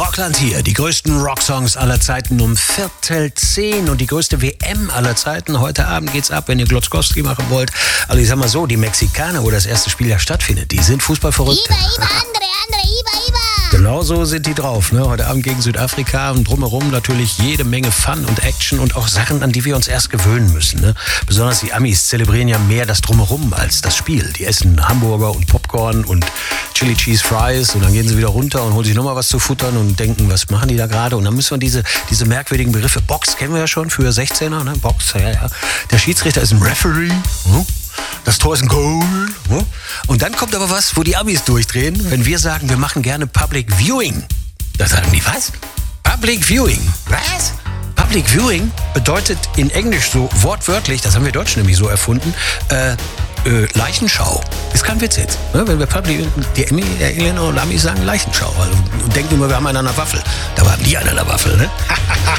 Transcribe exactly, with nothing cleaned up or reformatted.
Rockland hier, die größten Rocksongs aller Zeiten um Viertel zehn und die größte W M aller Zeiten. Heute Abend geht's ab, wenn ihr Glotzkowski machen wollt. Also ich sag mal so, die Mexikaner, wo das erste Spiel ja stattfindet, die sind fußballverrückt. Iba, Iba, andere, andere, Iba, Iba. Genau so sind die drauf, ne? Heute Abend gegen Südafrika und drumherum natürlich jede Menge Fun und Action und auch Sachen, an die wir uns erst gewöhnen müssen, ne? Besonders die Amis zelebrieren ja mehr das Drumherum als das Spiel. Die essen Hamburger und Popcorn und Chili Cheese Fries und dann gehen sie wieder runter und holen sich nochmal was zu futtern und denken, was machen die da gerade? Und dann müssen wir diese, diese merkwürdigen Begriffe, Box kennen wir ja schon für sechzehner, ne? Box, ja, ja. Der Schiedsrichter ist ein Referee, hm? Das Tor ist ein Goal. Und dann kommt aber was, wo die Amis durchdrehen, wenn wir sagen, wir machen gerne Public Viewing. Da sagen die, was? Public Viewing. Was? Public Viewing bedeutet in Englisch so wortwörtlich, das haben wir Deutschen nämlich so erfunden, äh, äh, Leichenschau. Ist kein Witz jetzt. Ne? Wenn wir Public, die Engländer und Amis sagen Leichenschau also, und denken immer, wir haben einen an der Waffel. Da haben die einen an der Waffel, ne?